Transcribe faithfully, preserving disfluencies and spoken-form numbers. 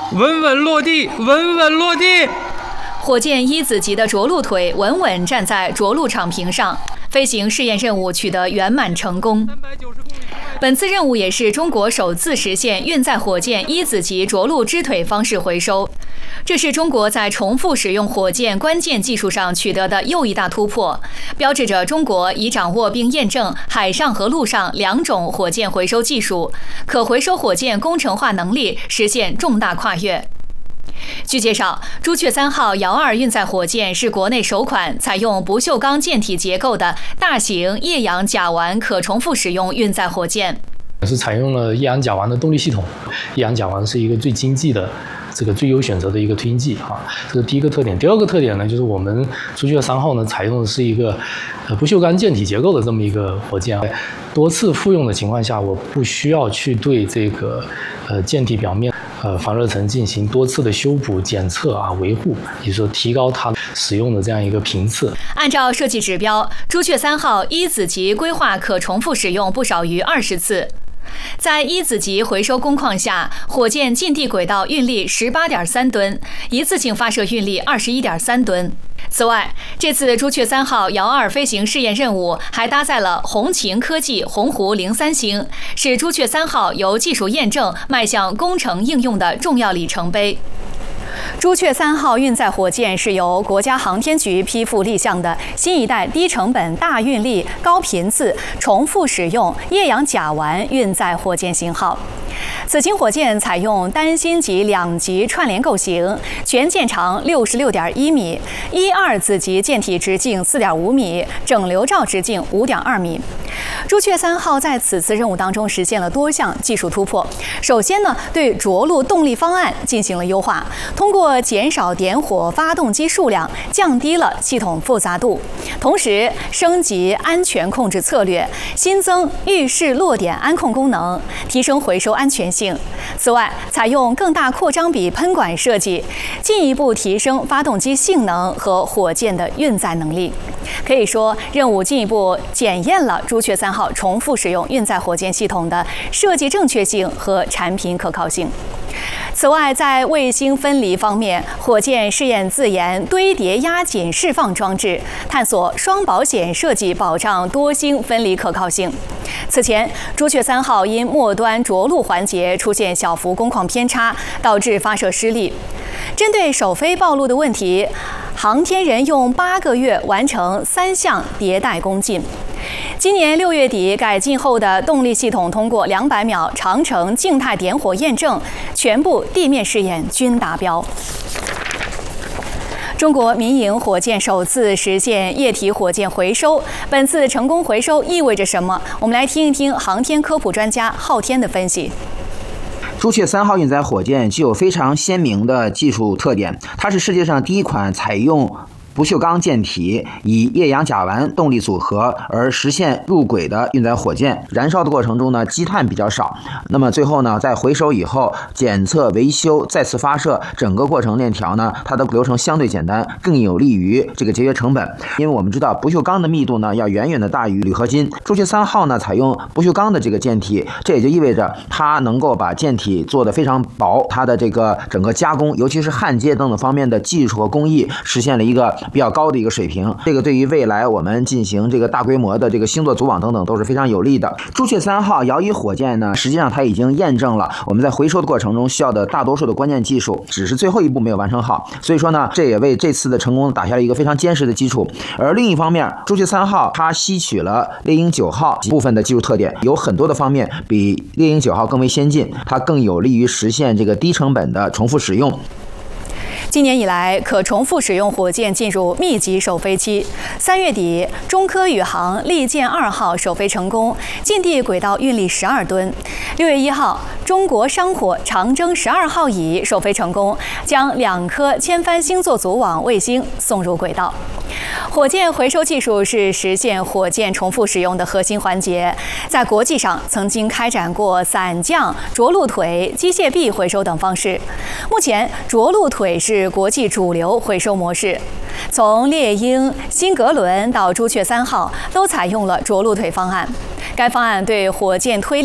稳稳落地，稳稳落地。 火箭一子级的着陆腿稳稳站在着陆场坪上，飞行试验任务取得圆满成功。本次任务也是中国首次实现运载火箭一子级着陆支腿方式回收，这是中国在重复使用火箭关键技术上取得的又一大突破，标志着中国已掌握并验证海上和陆上两种火箭回收技术，可回收火箭工程化能力实现重大跨越。据介绍，朱雀三号遥二运载火箭是国内首款采用不锈钢舰体结构的大型液氧甲烷可重复使用运载火箭。 是采用了液氧甲烷的动力系统，液氧甲烷是一个最经济的、这个最优选择的一个推进剂啊，这是第一个特点。第二个特点呢，就是我们朱雀三号呢采用的是一个呃不锈钢舰体结构的这么一个火箭啊，多次复用的情况下，我不需要去对这个呃舰体表面呃防热层进行多次的修补、检测啊、维护，也就是说提高它使用的这样一个频次。 按照设计指标，朱雀三号一子级规划可重复使用不少于二十次。在一子级回收工况下，火箭近地轨道运力 十八点三吨，一次性发射运力 二十一点三吨。此外，这次朱雀三号遥二飞行试验任务还搭载了红擎科技鸿鹄零三星，是朱雀三号由技术验证迈向工程应用的重要里程碑。朱雀三号运载火箭是由国家航天局批复立项的新一代低成本、大运力、高频次、重复使用液氧甲烷运载火箭型号。此型火箭采用单芯级两级串联构型，全舰长六十六点一米，一二子级舰体直径四点五米，整流罩直径五点二米。朱雀三号在此次任务当中实现了多项技术突破。首先呢，对着陆动力方案进行了优化，通过减少点火发动机数量，降低了系统复杂度，同时升级安全控制策略，新增预示落点安控功能，提升回收安全性。此外，采用更大扩张比喷管设计，进一步提升发动机性能和火箭的运载能力。可以说，任务进一步检验了朱雀三号重复使用运载火箭系统的设计正确性和产品可靠性。此外，在卫星分离方面，火箭试验自研堆叠压紧释放装置，探索双保险设计保障多星分离可靠性。此前，朱雀三号因末端着陆环节出现小幅工况偏差，导致发射失利。针对首飞暴露的问题，航天人用八个月完成三项迭代工进。今年六月底改进后的动力系统通过两百秒长程静态点火验证，全部地面试验均达标。中国民营火箭首次实现液体火箭回收，本次成功回收意味着什么？我们来听一听航天科普专家昊天的分析。 朱雀三号运载火箭具有非常鲜明的技术特点，它是世界上第一款采用不锈钢舰体以液氧甲烷动力组合而实现入轨的运载火箭。燃烧的过程中呢，积碳比较少，那么最后呢，在回收以后检测、维修、再次发射，整个过程链条呢，它的流程相对简单，更有利于这个节约成本。因为我们知道不锈钢的密度呢要远远的大于铝合金。朱雀三号呢采用不锈钢的这个舰体，这也就意味着它能够把舰体做得非常薄，它的这个整个加工，尤其是焊接等等方面的技术和工艺，实现了一个比较高的一个水平，这个对于未来我们进行这个大规模的这个星座组网等等都是非常有利的。朱雀三号遥一火箭呢，实际上它已经验证了我们在回收的过程中需要的大多数的关键技术，只是最后一步没有完成好。所以说呢，这也为这次的成功打下了一个非常坚实的基础。而另一方面，朱雀三号它吸取了猎鹰九号部分的技术特点，有很多的方面比猎鹰九号更为先进，它更有利于实现这个低成本的重复使用。 今年以来，可重复使用火箭进入密集首飞期。三月底，中科宇航利剑二号首飞成功，近地轨道运力十二吨。六月一号，中国商火长征十二号乙首飞成功，将两颗千帆星座组网卫星送入轨道。火箭回收技术是实现火箭重复使用的核心环节，在国际上曾经开展过伞降、着陆腿、机械臂回收等方式。目前，着陆腿是国际主流回收模式，从猎鹰、新格伦到朱雀三号都采用了着陆腿方案。该方案对火箭推